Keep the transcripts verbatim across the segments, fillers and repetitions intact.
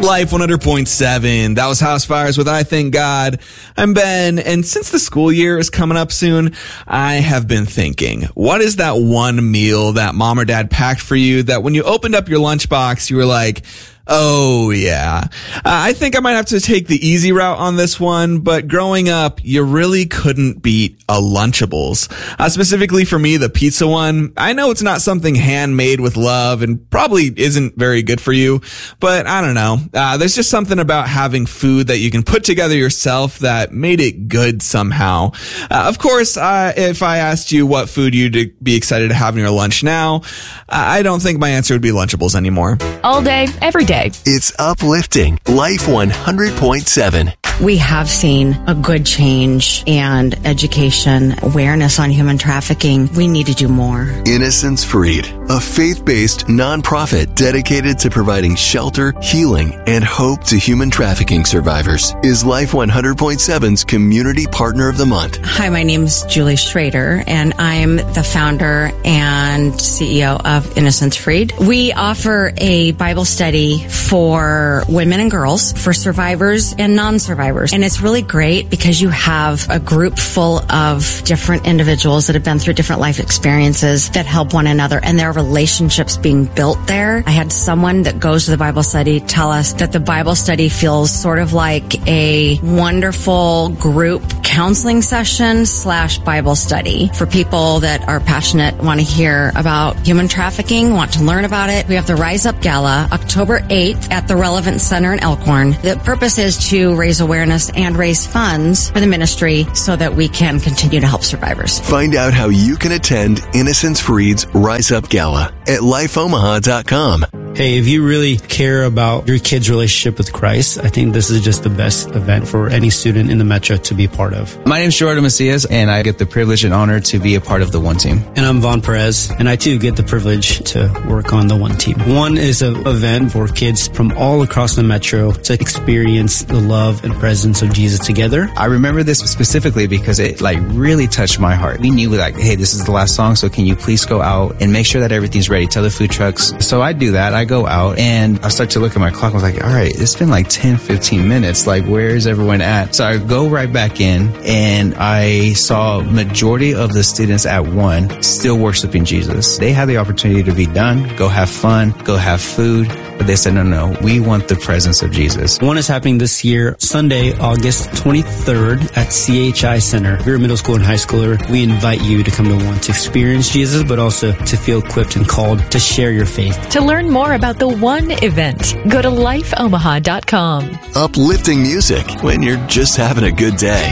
Life one hundred point seven. That was House Fires with I Thank God. I'm Ben, and since the school year is coming up soon, I have been thinking, what is that one meal that mom or dad packed for you that when you opened up your lunchbox, you were like, oh, yeah. Uh, I think I might have to take the easy route on this one, but growing up, you really couldn't beat a Lunchables. Uh, specifically for me, the pizza one. I know it's not something handmade with love and probably isn't very good for you, but I don't know. Uh, there's just something about having food that you can put together yourself that made it good somehow. Uh, of course, uh, if I asked you what food you'd be excited to have in your lunch now, I don't think my answer would be Lunchables anymore. All day, every day. It's uplifting. Life one hundred point seven. We have seen a good change and education, awareness on human trafficking. We need to do more. Innocence Freed, a faith-based nonprofit dedicated to providing shelter, healing, and hope to human trafficking survivors, is Life one hundred point seven's Community Partner of the Month. Hi, my name is Julie Schrader, and I'm the founder and C E O of Innocence Freed. We offer a Bible study for women and girls, for survivors and non-survivors. And it's really great because you have a group full of different individuals that have been through different life experiences that help one another, and there are relationships being built there. I had someone that goes to the Bible study tell us that the Bible study feels sort of like a wonderful group counseling session slash Bible study for people that are passionate, want to hear about human trafficking, want to learn about it. We have the Rise Up Gala, October eighth at the Relevant Center in Elkhorn. The purpose is to raise awareness and raise funds for the ministry so that we can continue to help survivors. Find out how you can attend Innocence Freed's Rise Up Gala at life omaha dot com. Hey, if you really care about your kid's relationship with Christ, I think this is just the best event for any student in the Metro to be part of. My name is Jordan Macias, and I get the privilege and honor to be a part of the One Team. And I'm Vaughn Perez, and I too get the privilege to work on the One Team. One is an event for kids from all across the Metro to experience the love and presence of Jesus together. I remember this specifically because it like really touched my heart. We knew like, hey, this is the last song, so can you please go out and make sure that everything's ready? Tell the food trucks. So I do that. I go out and I start to look at my clock. I was like, all right, it's been like ten, fifteen minutes. Like, where's everyone at? So I go right back in and I saw majority of the students at one still worshiping Jesus. They had the opportunity to be done, go have fun, go have food. But they said, no, no, we want the presence of Jesus. One is happening this year, Sunday, August twenty-third at C H I Center. If you're a middle school and high schooler, we invite you to come to One to experience Jesus, but also to feel equipped and called to share your faith. To learn more about the One event, go to life omaha dot com. Uplifting music when you're just having a good day.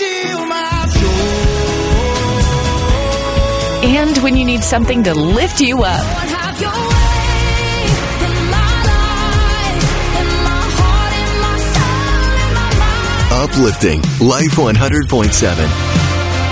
And when you need something to lift you up. Uplifting Life one hundred point seven.